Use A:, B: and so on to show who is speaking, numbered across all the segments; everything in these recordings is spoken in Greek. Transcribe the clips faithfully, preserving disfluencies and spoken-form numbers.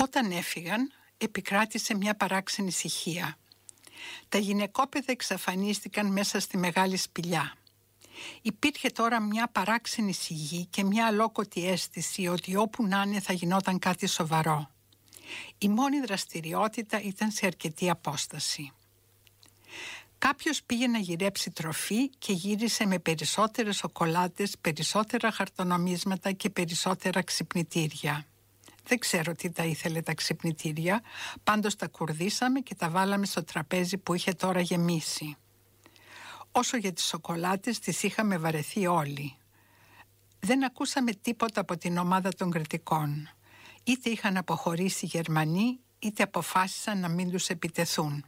A: Όταν έφυγαν, επικράτησε μια παράξενη ησυχία. Τα γυναικόπαιδα εξαφανίστηκαν μέσα στη μεγάλη σπηλιά. Υπήρχε τώρα μια παράξενη σιγή και μια αλόκοτη αίσθηση ότι όπου να είναι θα γινόταν κάτι σοβαρό. Η μόνη δραστηριότητα ήταν σε αρκετή απόσταση. Κάποιος πήγε να γυρέψει τροφή και γύρισε με περισσότερες σοκολάτες, περισσότερα χαρτονομίσματα και περισσότερα ξυπνητήρια. Δεν ξέρω τι τα ήθελε τα ξυπνητήρια, πάντως τα κουρδίσαμε και τα βάλαμε στο τραπέζι που είχε τώρα γεμίσει. Όσο για τις σοκολάτες, τις είχαμε βαρεθεί όλοι. Δεν ακούσαμε τίποτα από την ομάδα των κριτικών. Είτε είχαν αποχωρήσει οι Γερμανοί, είτε αποφάσισαν να μην τους επιτεθούν.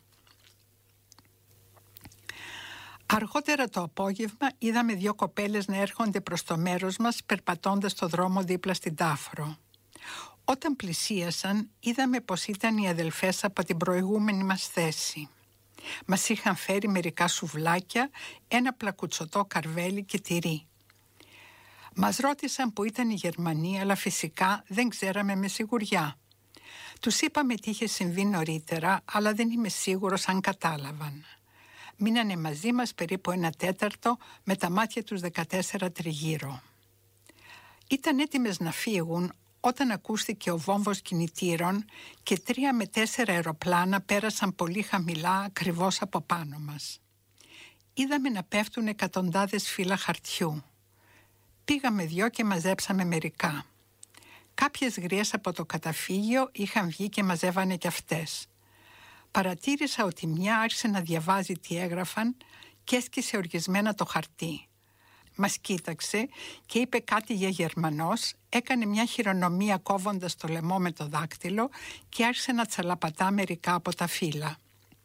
A: Αργότερα το απόγευμα είδαμε δύο κοπέλες να έρχονται προς το μέρος μας περπατώντας στο δρόμο δίπλα στην Τάφρο. Όταν πλησίασαν είδαμε πως ήταν οι αδελφές από την προηγούμενη μας θέση. Μας είχαν φέρει μερικά σουβλάκια, ένα πλακουτσωτό καρβέλι και τυρί. Μας ρώτησαν που ήταν οι Γερμανοί, αλλά φυσικά δεν ξέραμε με σιγουριά. Τους είπαμε τι είχε συμβεί νωρίτερα, αλλά δεν είμαι σίγουρος αν κατάλαβαν. Μείνανε μαζί μας περίπου ένα τέταρτο με τα μάτια τους δεκατέσσερα τριγύρω. Ήταν έτοιμες να φύγουν όταν ακούστηκε ο βόμβος κινητήρων και τρία με τέσσερα αεροπλάνα πέρασαν πολύ χαμηλά ακριβώς από πάνω μας. Είδαμε να πέφτουν εκατοντάδες φύλλα χαρτιού. Πήγαμε δυο και μαζέψαμε μερικά. Κάποιες γριές από το καταφύγιο είχαν βγει και μαζεύανε κι αυτές. Παρατήρησα ότι μια άρχισε να διαβάζει τι έγραφαν και έσκησε οργισμένα το χαρτί. Μας κοίταξε και είπε κάτι για Γερμανός, έκανε μια χειρονομία κόβοντας το λαιμό με το δάκτυλο και άρχισε να τσαλαπατά μερικά από τα φύλλα.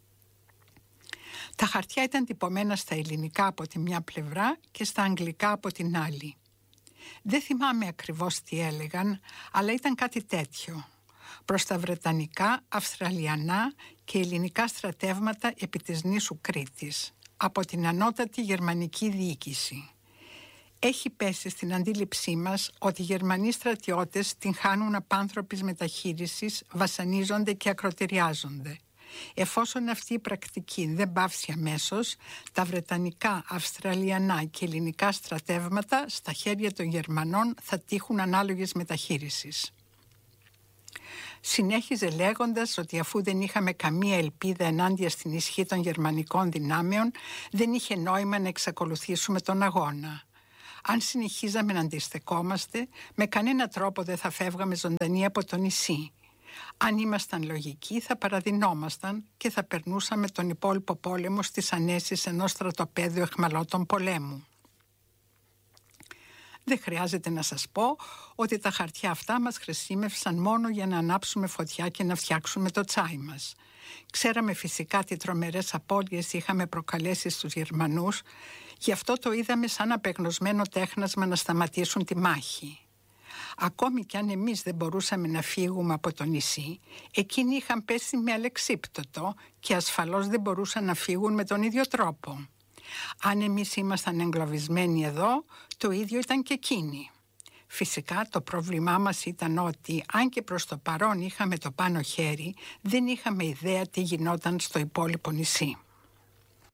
A: Τα χαρτιά ήταν τυπωμένα στα ελληνικά από τη μια πλευρά και στα αγγλικά από την άλλη. Δεν θυμάμαι ακριβώς τι έλεγαν, αλλά ήταν κάτι τέτοιο. Προς τα βρετανικά, αυστραλιανά και ελληνικά στρατεύματα επί της νήσου Κρήτης, από την ανώτατη γερμανική διοίκηση. Έχει πέσει στην αντίληψή μας ότι οι Γερμανοί στρατιώτες την χάνουν απάνθρωπης μεταχείρισης, βασανίζονται και ακροτηριάζονται. Εφόσον αυτή η πρακτική δεν πάυσει αμέσως, τα βρετανικά, αυστραλιανά και ελληνικά στρατεύματα στα χέρια των Γερμανών θα τύχουν ανάλογης μεταχείρισης. Συνέχιζε λέγοντας ότι αφού δεν είχαμε καμία ελπίδα ενάντια στην ισχύ των γερμανικών δυνάμεων, δεν είχε νόημα να εξακολουθήσουμε τον αγώνα. Αν συνεχίζαμε να αντιστεκόμαστε, με κανένα τρόπο δεν θα φεύγαμε ζωντανοί από το νησί. Αν ήμασταν λογικοί θα παραδεινόμασταν και θα περνούσαμε τον υπόλοιπο πόλεμο στις ανέσεις ενός στρατοπέδιου αιχμαλώτων πολέμου. Δεν χρειάζεται να σας πω ότι τα χαρτιά αυτά μας χρησιμεύσαν μόνο για να ανάψουμε φωτιά και να φτιάξουμε το τσάι μας. Ξέραμε φυσικά τι τρομερές απώλειες είχαμε προκαλέσει στους Γερμανούς, γι' αυτό το είδαμε σαν απεγνωσμένο τέχνασμα να σταματήσουν τη μάχη. Ακόμη κι αν εμείς δεν μπορούσαμε να φύγουμε από το νησί, εκείνοι είχαν πέσει με αλεξίπτωτο και ασφαλώς δεν μπορούσαν να φύγουν με τον ίδιο τρόπο. Αν εμείς ήμασταν εγκλωβισμένοι εδώ, το ίδιο ήταν και εκείνοι. Φυσικά το πρόβλημά μας ήταν ότι, αν και προς το παρόν είχαμε το πάνω χέρι, δεν είχαμε ιδέα τι γινόταν στο υπόλοιπο νησί.